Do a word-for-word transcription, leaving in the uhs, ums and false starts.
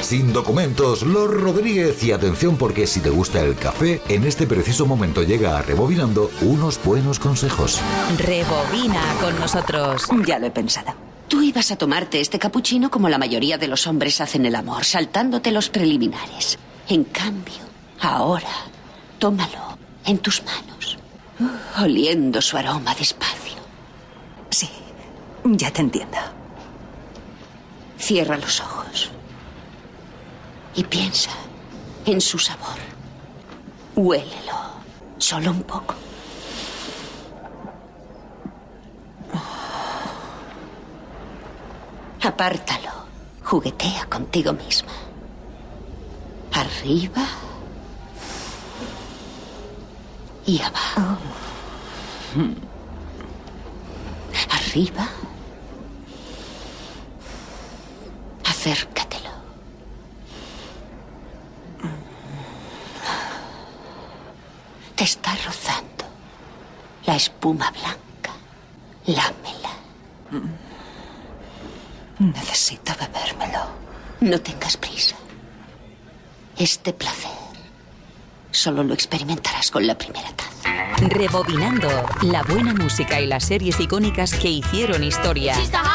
sin documentos, Los Rodríguez. Y atención, porque si te gusta el café, en este preciso momento llega a Rebobinando unos buenos consejos. Rebobina con nosotros. Ya lo he pensado. Tú ibas a tomarte este capuchino como la mayoría de los hombres hacen el amor, saltándote los preliminares. En cambio, ahora, tómalo en tus manos, uh, oliendo su aroma despacio. Sí, ya te entiendo. Cierra los ojos y piensa en su sabor. Huélelo, solo un poco. Apártalo, juguetea contigo misma. Arriba y abajo. Arriba. Acércatelo. Te está rozando la espuma blanca. Lámela. Necesito bebérmelo. No tengas prisa. Este placer solo lo experimentarás con la primera taza. Rebobinando la buena música y las series icónicas que hicieron historia.